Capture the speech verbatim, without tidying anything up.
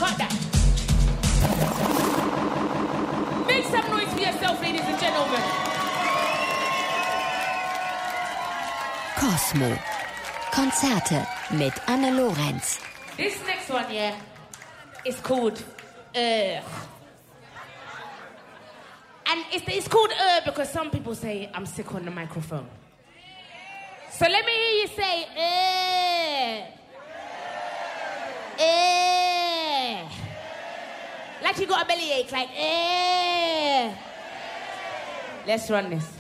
about that. Make some noise for yourself, ladies and gentlemen. Cosmo. Konzerte mit Anne Lorenz. This next one, yeah, is called Ugh. And it's, it's called Ugh because some people say I'm sick on the microphone. So let me hear you say Ugh. Ugh. Like you got a bellyache, like Ugh. Let's run this.